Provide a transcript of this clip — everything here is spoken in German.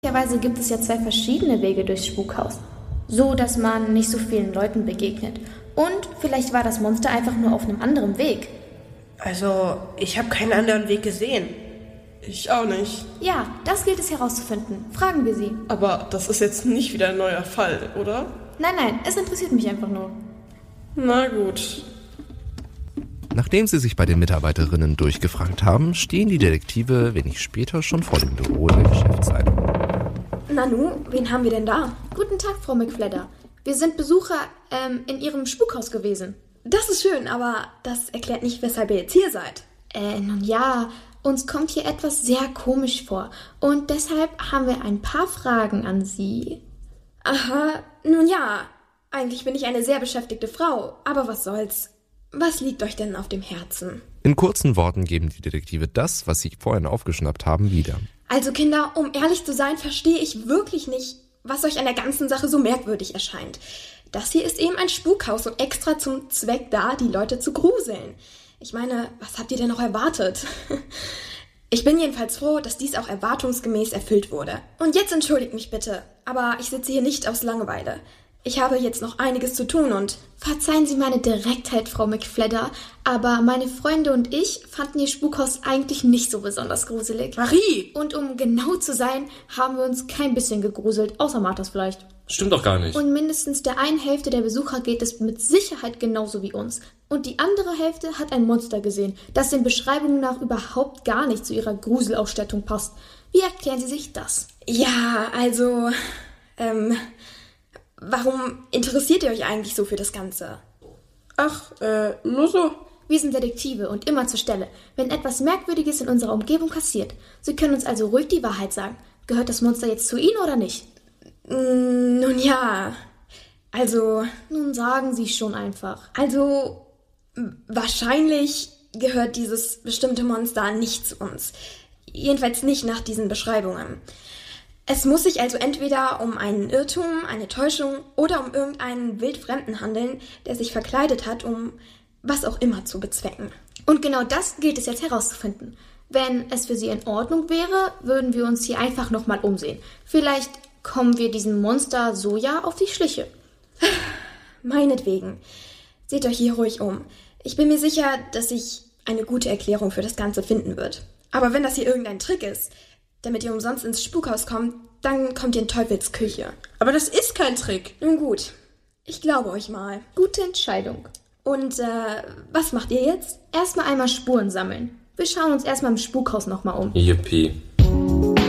Möglicherweise gibt es ja 2 verschiedene Wege durchs Spukhaus, so dass man nicht so vielen Leuten begegnet. Und vielleicht war das Monster einfach nur auf einem anderen Weg. Also, ich habe keinen anderen Weg gesehen. Ich auch nicht. Ja, das gilt es herauszufinden. Fragen wir sie. Aber das ist jetzt nicht wieder ein neuer Fall, oder? Nein, es interessiert mich einfach nur. Na gut. Nachdem sie sich bei den Mitarbeiterinnen durchgefragt haben, stehen die Detektive wenig später schon vor dem Büro der Geschäftsleitung. Nanu, wen haben wir denn da? Guten Tag, Frau McFledder. Wir sind Besucher in Ihrem Spukhaus gewesen. Das ist schön, aber das erklärt nicht, weshalb ihr jetzt hier seid. Nun ja, uns kommt hier etwas sehr komisch vor. Und deshalb haben wir ein paar Fragen an Sie. Aha, nun ja, eigentlich bin ich eine sehr beschäftigte Frau, aber was soll's. Was liegt euch denn auf dem Herzen? In kurzen Worten geben die Detektive das, was sie vorhin aufgeschnappt haben, wieder. Also Kinder, um ehrlich zu sein, verstehe ich wirklich nicht, was euch an der ganzen Sache so merkwürdig erscheint. Das hier ist eben ein Spukhaus und extra zum Zweck da, die Leute zu gruseln. Ich meine, was habt ihr denn noch erwartet? Ich bin jedenfalls froh, dass dies auch erwartungsgemäß erfüllt wurde. Und jetzt entschuldigt mich bitte, aber ich sitze hier nicht aus Langeweile. Ich habe jetzt noch einiges zu tun und... Verzeihen Sie meine Direktheit, Frau McFledder, aber meine Freunde und ich fanden Ihr Spukhaus eigentlich nicht so besonders gruselig. Marie! Und um genau zu sein, haben wir uns kein bisschen gegruselt, außer Marthas vielleicht. Stimmt doch gar nicht. Und mindestens der einen Hälfte der Besucher geht es mit Sicherheit genauso wie uns. Und die andere Hälfte hat ein Monster gesehen, das den Beschreibungen nach überhaupt gar nicht zu ihrer Gruselausstattung passt. Wie erklären Sie sich das? Ja, also... Warum interessiert ihr euch eigentlich so für das Ganze? Ach, nur so. Wir sind Detektive und immer zur Stelle, wenn etwas Merkwürdiges in unserer Umgebung passiert. Sie können uns also ruhig die Wahrheit sagen. Gehört das Monster jetzt zu Ihnen oder nicht? Nun ja, also... Nun sagen Sie schon einfach. Also, wahrscheinlich gehört dieses bestimmte Monster nicht zu uns. Jedenfalls nicht nach diesen Beschreibungen. Es muss sich also entweder um einen Irrtum, eine Täuschung oder um irgendeinen Wildfremden handeln, der sich verkleidet hat, um was auch immer zu bezwecken. Und genau das gilt es jetzt herauszufinden. Wenn es für Sie in Ordnung wäre, würden wir uns hier einfach nochmal umsehen. Vielleicht kommen wir diesem Monster so ja auf die Schliche. Meinetwegen. Seht euch hier ruhig um. Ich bin mir sicher, dass sich eine gute Erklärung für das Ganze finden wird. Aber wenn das hier irgendein Trick ist, damit ihr umsonst ins Spukhaus kommt, dann kommt ihr in Teufels Küche. Aber das ist kein Trick. Nun gut, ich glaube euch mal. Gute Entscheidung. Und was macht ihr jetzt? Erstmal einmal Spuren sammeln. Wir schauen uns erstmal im Spukhaus nochmal um. Yippie.